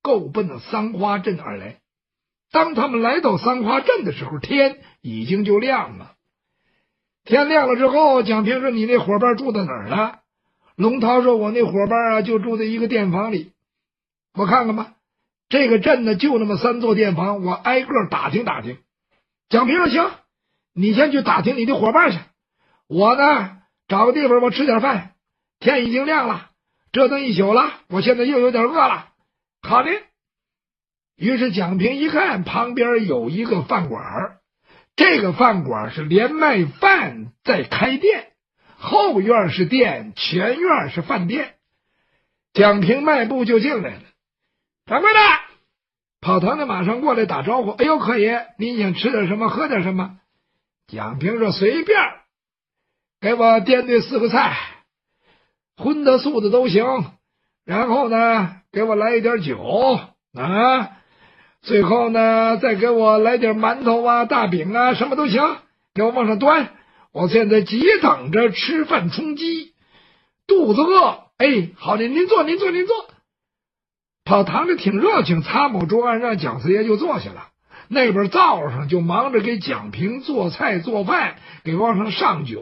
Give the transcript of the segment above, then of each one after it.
够奔三花镇而来。当他们来到三花镇的时候，天已经就亮了。天亮了之后，蒋平说：“你那伙伴住在哪儿呢？”龙涛说：“我那伙伴就住在一个店房里。我看看吧，这个镇呢就那么3座店房，我挨个打听打听。”蒋平说：“行，你先去打听你的伙伴去，我呢找个地方我吃点饭。天已经亮了，折腾一宿了，我现在又有点饿了。”好的。于是蒋平一看，旁边有一个饭馆，这个饭馆是连卖饭再开店，后院是店，前院是饭店。蒋平迈步就进来了。掌柜的，跑堂的马上过来打招呼：“哎呦，客爷，您想吃点什么，喝点什么？”蒋平说：“随便，给我掂对4个菜，荤的素的都行。然后呢，给我来一点酒啊。最后呢，再给我来点馒头啊、大饼啊，什么都行，给我往上端。我现在急等着吃饭充饥，肚子饿。哎，好的，您坐。跑堂的挺热情，擦抹桌案，让蒋四爷就坐下了。那边灶上就忙着给蒋平做菜做饭，给往上上酒。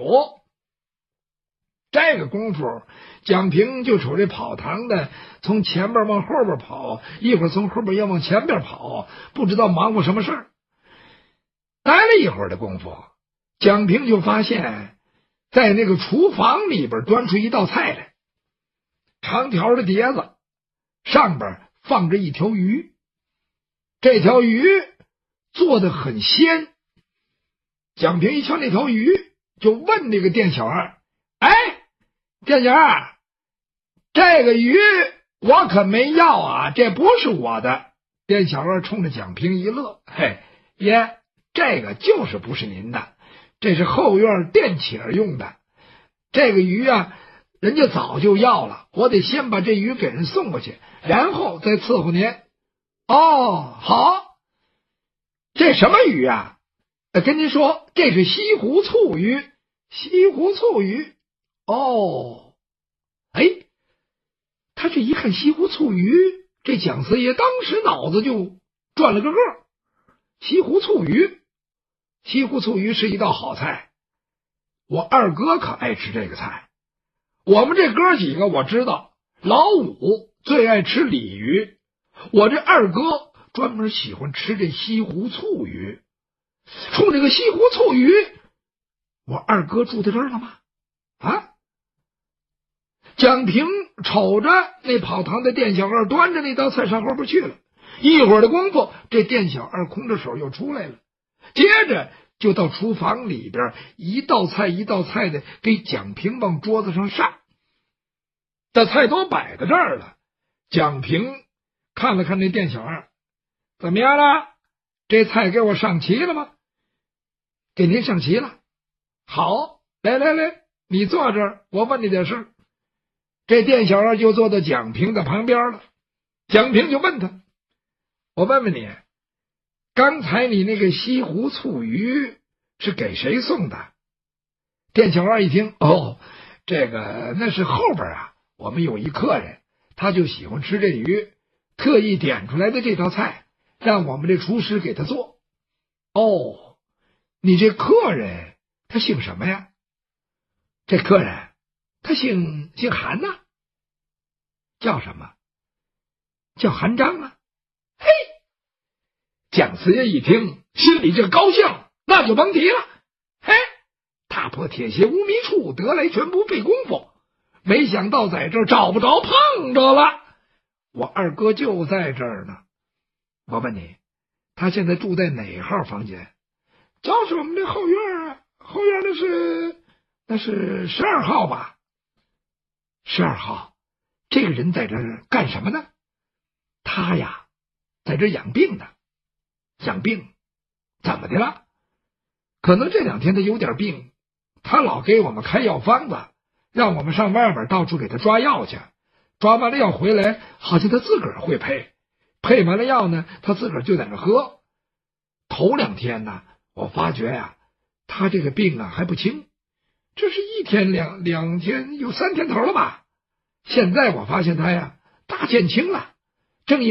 这个功夫，蒋平就瞅这跑堂的从前边往后边跑，一会儿从后边又往前边跑，不知道忙活什么事儿。待了一会儿的功夫，蒋平就发现在那个厨房里边端出一道菜来，长条的碟子，上边放着一条鱼。这条鱼做得很鲜。蒋平一瞧那条鱼，就问那个店小二：“哎，店小二，这个鱼我可没要啊，这不是我的。”店小二冲着蒋平一乐：“嘿，爷，这个就是不是您的，这是后院店乞儿用的。这个鱼啊，人家早就要了，我得先把这鱼给人送过去，然后再伺候您。”“哦，好，这什么鱼啊？”“跟您说，这是西湖醋鱼。”“西湖醋鱼？哦。”哎，他这一看西湖醋鱼，这蒋四爷当时脑子就转了个个。西湖醋鱼，西湖醋鱼是一道好菜，我二哥可爱吃这个菜。我们这哥几个我知道，老五最爱吃鲤鱼，我这二哥专门喜欢吃这西湖醋鱼。冲这个西湖醋鱼，我二哥住在这儿了吗？啊？蒋平瞅着那跑堂的店小二端着那道菜上后边去了，一会儿的功夫，这店小二空着手又出来了，接着就到厨房里边一道菜一道菜的给蒋平往桌子上上。这菜都摆在这儿了，蒋平看了看那店小二：“怎么样了？这菜给我上齐了吗？”“给您上齐了。”“好，来，你坐这儿，我问你点事儿。”这店小二就坐到蒋平的旁边了。蒋平就问他：“我问问你，刚才你那个西湖醋鱼是给谁送的？”店小二一听：“哦，这个那是后边啊，我们有一客人，他就喜欢吃这鱼，特意点出来的这道菜，让我们这厨师给他做。”“哦，你这客人他姓什么呀？”“这客人他姓韩呐。”“叫什么？”“叫韩章啊。”“嘿！”蒋四爷一听，心里这高兴，那就甭提了。嘿，踏破铁鞋无觅处，得来全不费功夫。没想到在这儿找不着，碰着了。我二哥就在这儿呢。我问你，他现在住在哪号房间？”“就是我们这后院啊，后院那是12号吧？12号。这个人在这儿干什么呢？”“他呀，在这儿养病呢。”“养病？怎么的了？”“可能这2天他有点病，他老给我们开药方子，让我们上外边到处给他抓药去。抓完了药回来，好像他自个儿会配，配完了药呢，他自个儿就在那喝。头2天呢，我发觉呀，他这个病啊还不轻，这是1天2天有3天头了吧。现在我发现他呀大见轻了，